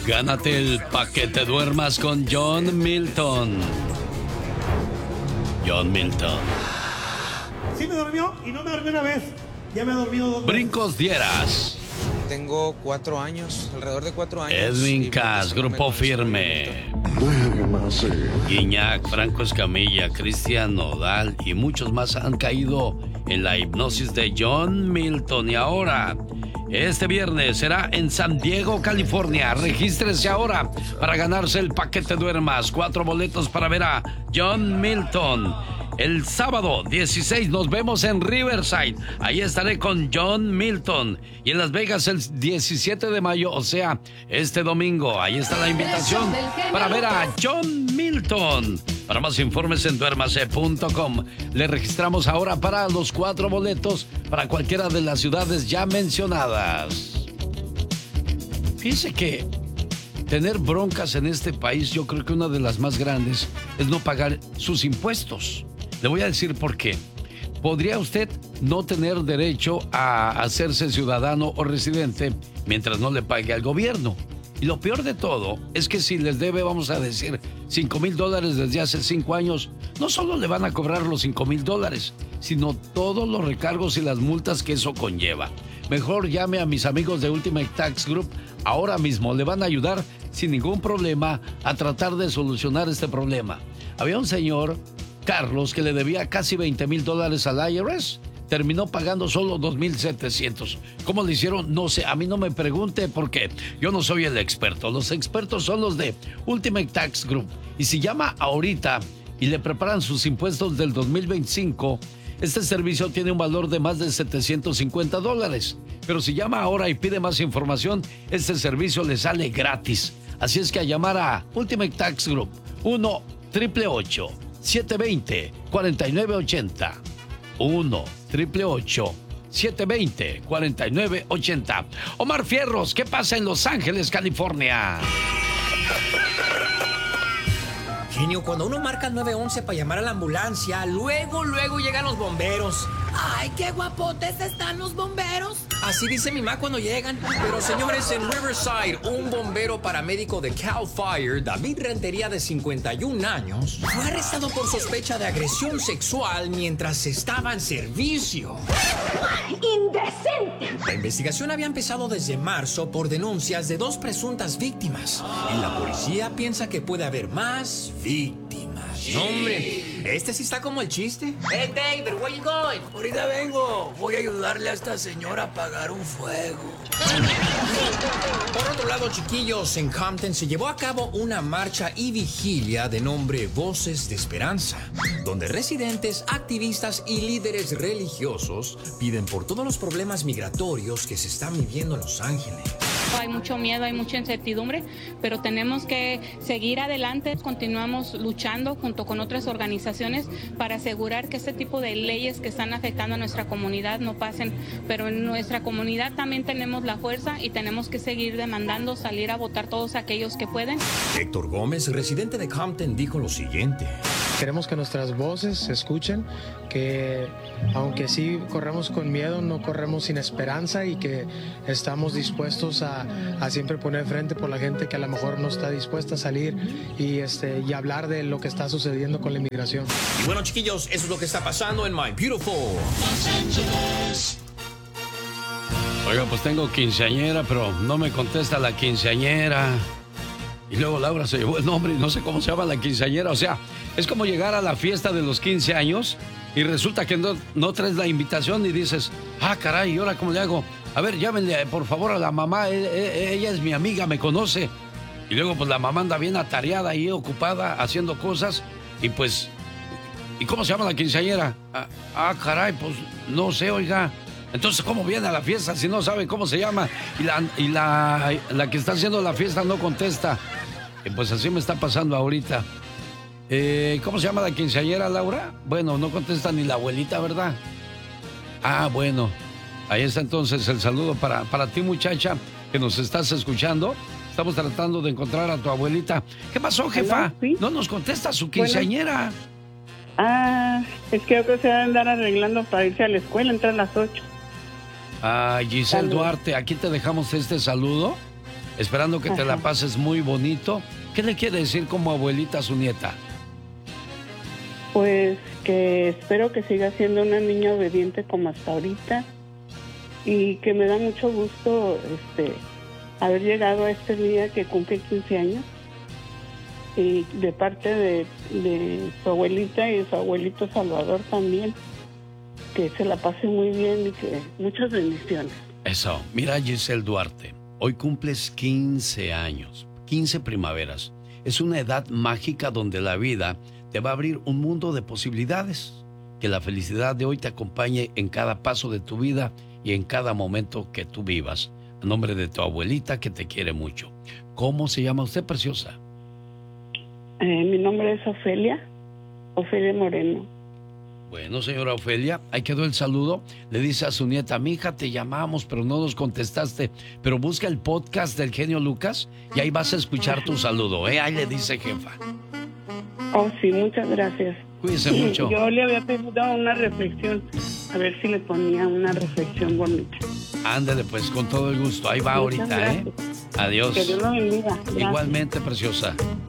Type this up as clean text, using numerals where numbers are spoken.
Gánate el pa' que te duermas con John Milton. John Milton. Sí me durmió y no me dormí una vez. Ya me he dormido 2 veces. Brincos Dieras. Tengo 4 años, alrededor de 4 años. Edwin Cass, Grupo Firme. Guiñac, Franco Escamilla, Cristian Nodal y muchos más han caído en la hipnosis de John Milton. Y ahora, este viernes será en San Diego, California. Regístrese ahora para ganarse el paquete duermas. 4 boletos para ver a John Milton. El sábado 16 nos vemos en Riverside. Ahí estaré con John Milton. Y en Las Vegas el 17 de mayo, o sea, este domingo. Ahí está la invitación para ver a John Milton. Para más informes en duérmase.com. Le registramos ahora para los 4 boletos para cualquiera de las ciudades ya mencionadas. Fíjese que tener broncas en este país, yo creo que una de las más grandes es no pagar sus impuestos. Le voy a decir por qué. Podría usted no tener derecho a hacerse ciudadano o residente mientras no le pague al gobierno. Y lo peor de todo es que si les debe, vamos a decir, $5,000 desde hace 5 años, no solo le van a cobrar los $5,000, sino todos los recargos y las multas que eso conlleva. Mejor llame a mis amigos de Ultimate Tax Group ahora mismo. Le van a ayudar sin ningún problema a tratar de solucionar este problema. Había un señor, Carlos, que le debía casi $20,000 al IRS. Terminó pagando solo $2,700. ¿Cómo le hicieron? No sé, a mí no me pregunte porque yo no soy el experto. Los expertos son los de Ultimate Tax Group. Y si llama ahorita y le preparan sus impuestos del 2025, este servicio tiene un valor de más de $750. Pero si llama ahora y pide más información, este servicio le sale gratis. Así es que a llamar a Ultimate Tax Group, 1-888-720-4980. 1-888-720-4980. Omar Fierros, ¿qué pasa en Los Ángeles, California? Genio, cuando uno marca el 911 para llamar a la ambulancia, luego llegan los bomberos. ¡Ay, qué guapotes están los bomberos! Así dice mi mamá cuando llegan. Pero señores, en Riverside, un bombero paramédico de Cal Fire, David Rentería, de 51 años, fue arrestado por sospecha de agresión sexual mientras estaba en servicio. ¡Indecente! La investigación había empezado desde marzo por denuncias de 2 presuntas víctimas. Y la policía piensa que puede haber más víctimas. No, hombre, este sí está como el chiste. Hey, David, where you going? Ahorita vengo. Voy a ayudarle a esta señora a apagar un fuego. Por otro lado, chiquillos, en Compton se llevó a cabo una marcha y vigilia de nombre Voces de Esperanza, donde residentes, activistas y líderes religiosos piden por todos los problemas migratorios que se están viviendo en Los Ángeles. Hay mucho miedo, hay mucha incertidumbre, pero tenemos que seguir adelante. Continuamos luchando junto con otras organizaciones para asegurar que este tipo de leyes que están afectando a nuestra comunidad no pasen. Pero en nuestra comunidad también tenemos la fuerza y tenemos que seguir demandando salir a votar todos aquellos que pueden. Héctor Gómez, residente de Compton, dijo lo siguiente. Queremos que nuestras voces se escuchen, que aunque sí corremos con miedo, no corremos sin esperanza y que estamos dispuestos a siempre poner frente por la gente que a lo mejor no está dispuesta a salir y hablar de lo que está sucediendo con la inmigración. Y bueno, chiquillos, eso es lo que está pasando en My Beautiful Los Ángeles. Oiga, pues tengo quinceañera, pero no me contesta la quinceañera. Y luego Laura se llevó el nombre y no sé cómo se llama la quinceañera. O sea, es como llegar a la fiesta de los 15 años y resulta que no traes la invitación y dices, ah, caray, ¿y ahora cómo le hago? A ver, llámenle por favor a la mamá, ella es mi amiga, me conoce. Y luego pues la mamá anda bien atareada ahí, ocupada, haciendo cosas. Y pues, ¿y cómo se llama la quinceañera? Caray, pues no sé, oiga. Entonces, ¿cómo viene a la fiesta si no sabe cómo se llama? Y la que está haciendo la fiesta no contesta. Pues así me está pasando ahorita. ¿Cómo se llama la quinceañera, Laura? Bueno, no contesta ni la abuelita, ¿verdad? Ah, bueno. Ahí está entonces el saludo para ti, muchacha, que nos estás escuchando. Estamos tratando de encontrar a tu abuelita. ¿Qué pasó, jefa? ¿Sí? No nos contesta su quinceañera. Es que creo que se va a andar arreglando para irse a la escuela, entra a las 8. Giselle Duarte, aquí te dejamos este saludo esperando que te la pases muy bonito. ¿Qué le quiere decir como abuelita a su nieta? Pues que espero que siga siendo una niña obediente como hasta ahorita y que me da mucho gusto haber llegado a este día que cumple 15 años y de parte de su abuelita y de su abuelito Salvador también, que se la pase muy bien y que muchas bendiciones. Eso, mira Giselle Duarte, hoy cumples 15 años, 15 primaveras. Es una edad mágica donde la vida te va a abrir un mundo de posibilidades. Que la felicidad de hoy te acompañe en cada paso de tu vida y en cada momento que tú vivas. A nombre de tu abuelita que te quiere mucho. ¿Cómo se llama usted, preciosa? Mi nombre es Ofelia Moreno. Bueno, señora Ofelia, ahí quedó el saludo. Le dice a su nieta, mija, te llamamos, pero no nos contestaste. Pero busca el podcast del genio Lucas y ahí vas a escuchar tu saludo, ¿eh? Ahí le dice, jefa. Oh, sí, muchas gracias. Cuídese mucho. Yo le había pedido una reflexión, a ver si le ponía una reflexión bonita. Ándale, pues, con todo el gusto. Ahí va Muchas ahorita, gracias. Adiós. Que Dios lo bendiga. Gracias. Igualmente, preciosa.